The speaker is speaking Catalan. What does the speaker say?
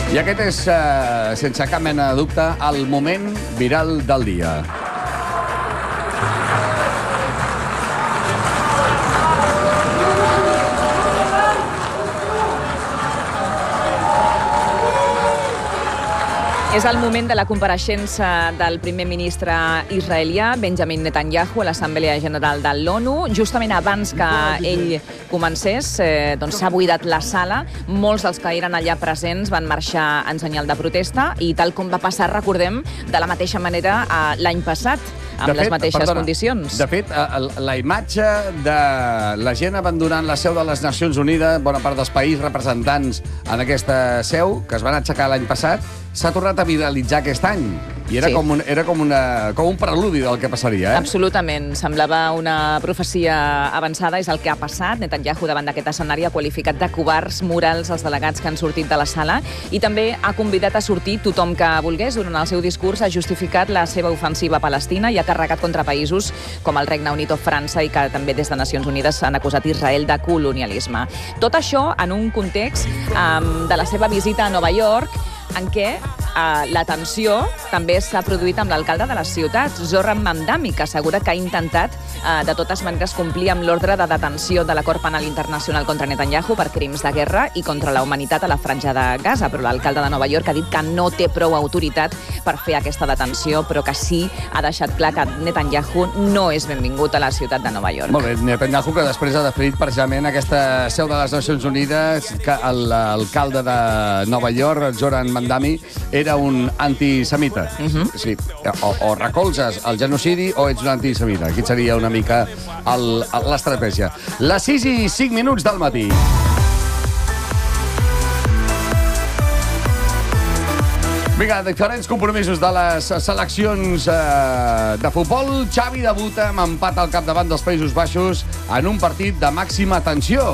I aquest és, sense cap mena de dubte, el moment viral del dia. És el moment de la compareixença del primer ministre israelià, Benjamin Netanyahu, a l'Assemblea General de l'ONU. Justament abans que ell comencés, s'ha buidat la sala. Molts dels que eren allà presents van marxar en senyal de protesta i tal com va passar, recordem, de la mateixa manera l'any passat, amb les mateixes condicions. De fet, la imatge de la gent abandonant la seu de les Nacions Unides, bona part dels països representants en aquesta seu, que es van aixecar l'any passat, s'ha tornat a viralitzar aquest any. I era com un preludi del que passaria, eh? Absolutament. Semblava una profecia avançada. És el que ha passat. Netanyahu, davant d'aquest escenari, ha qualificat de covards morals els delegats que han sortit de la sala i també ha convidat a sortir tothom que volgués. Durant el seu discurs ha justificat la seva ofensiva a Palestina i ha carregat contra països com el Regne Unit o França i que també des de Nacions Unides han acusat Israel de colonialisme. Tot això en un context de la seva visita a Nova York, en què la tensió també s'ha produït amb l'alcalde de la ciutat, Zohran Mamdani, que assegura que ha intentat de totes maneres complir amb l'ordre de detenció de la Cort Penal Internacional contra Netanyahu per crims de guerra i contra la humanitat a la franja de Gaza. Però l'alcalde de Nova York ha dit que no té prou autoritat per fer aquesta detenció, però que sí ha deixat clar que Netanyahu no és benvingut a la ciutat de Nova York. Molt bé, Netanyahu, que després ha desperit precisament aquesta seu de les Nacions Unides, que l'alcalde de Nova York, Zohran Mamdani, era un antisemita. Sí. O recolzes el genocidi o ets un antisemita. Aquí seria una mica l'estratègia. Les 6:05 del matí. Vinga, diferents compromisos de les seleccions de futbol. Xavi debuta amb empat al capdavant dels Països Baixos en un partit de màxima tensió.